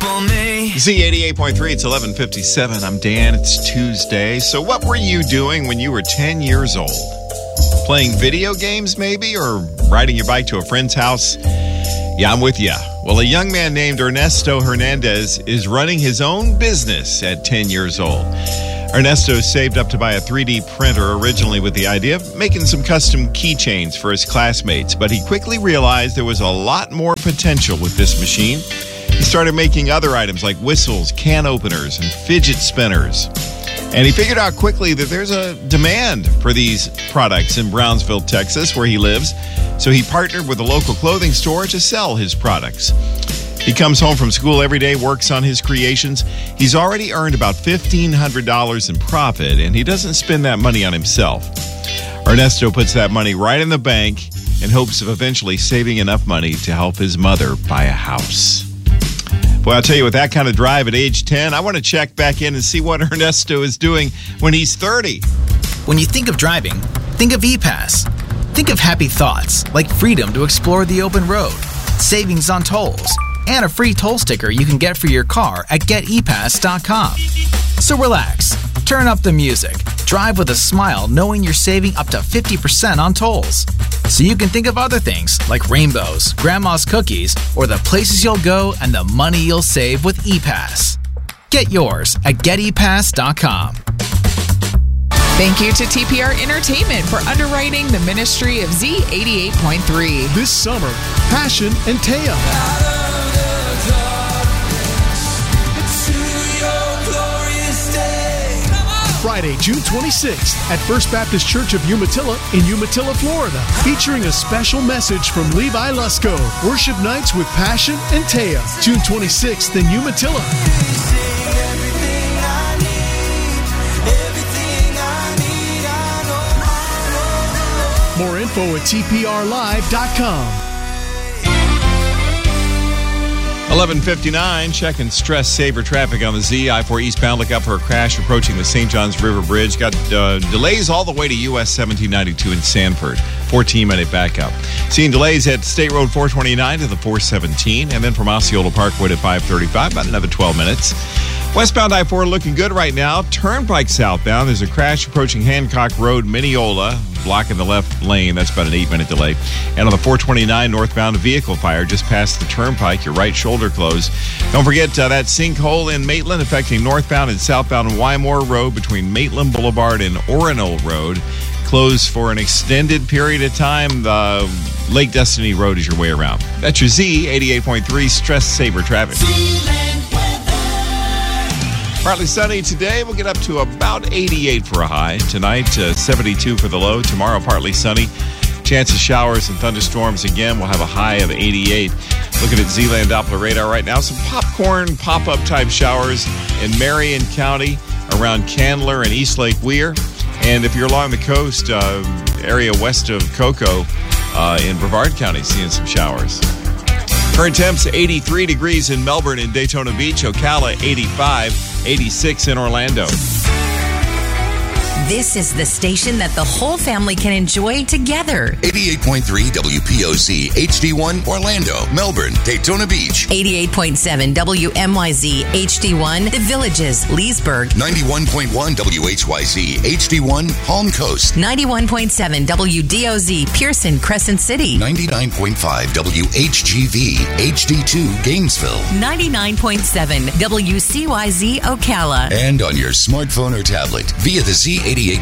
for me. Z88.3, it's 11:57. I'm Dan. It's Tuesday. So what were you doing when you were 10 years old? Playing video games, maybe? Or riding your bike to a friend's house? Yeah, I'm with you. Well, a young man named Ernesto Hernandez is running his own business at 10 years old. Ernesto saved up to buy a 3D printer originally with the idea of making some custom keychains for his classmates, but he quickly realized there was a lot more potential with this machine. He started making other items like whistles, can openers, and fidget spinners. And he figured out quickly that there's a demand for these products in Brownsville, Texas, where he lives. So he partnered with a local clothing store to sell his products. He comes home from school every day, works on his creations. He's already earned about $1,500 in profit, and he doesn't spend that money on himself. Ernesto puts that money right in the bank in hopes of eventually saving enough money to help his mother buy a house. Boy, I'll tell you, with that kind of drive at age 10, I want to check back in and see what Ernesto is doing when he's 30. When you think of driving, think of ePass. Think of happy thoughts like freedom to explore the open road, savings on tolls, and a free toll sticker you can get for your car at getepass.com. So relax, turn up the music, drive with a smile knowing you're saving up to 50% on tolls. So you can think of other things like rainbows, grandma's cookies, or the places you'll go and the money you'll save with ePass. Get yours at getepass.com. Thank you to TPR Entertainment for underwriting the ministry of Z88.3. This summer, Passion and Taya. Friday, June 26th at First Baptist Church of Umatilla in Umatilla, Florida, featuring a special message from Levi Lusko. Worship nights with Passion and Taya, June 26th in Umatilla. More info at tprlive.com. 11:59, checking stress saver traffic on the Z. I-4 eastbound. Look out for a crash approaching the St. Johns River Bridge. Got delays all the way to US 1792 in Sanford. 14-minute backup. Seeing delays at State Road 429 to the 417, and then from Osceola Parkwood at 535, about another 12 minutes. Westbound I-4 looking good right now. Turnpike southbound. There's a crash approaching Hancock Road, Mineola, blocking the left lane. That's about an 8-minute delay. And on the 429 northbound, a vehicle fire just past the turnpike. Your right shoulder closed. Don't forget that sinkhole in Maitland affecting northbound and southbound Wymore Road between Maitland Boulevard and Orono Road. Closed for an extended period of time. Lake Destiny Road is your way around. That's your Z 88.3 stress saver traffic. Partly sunny today. We'll get up to about 88 for a high. Tonight, 72 for the low. Tomorrow, partly sunny. Chance of showers and thunderstorms again. We'll have a high of 88. Looking at Zealand Doppler radar right now. Some popcorn pop-up type showers in Marion County around Candler and East Lake Weir. And if you're along the coast, area west of Cocoa in Brevard County, seeing some showers. Current temps 83 degrees in Melbourne and Daytona Beach. Ocala 85, 86 in Orlando. This is the station that the whole family can enjoy together. 88.3 WPOC HD1 Orlando, Melbourne, Daytona Beach. 88.7 WMYZ HD1 The Villages, Leesburg. 91.1 WHYZ HD1 Palm Coast. 91.7 WDOZ Pearson, Crescent City. 99.5 WHGV HD2 Gainesville. 99.7 WCYZ Ocala. And on your smartphone or tablet via the Z88.3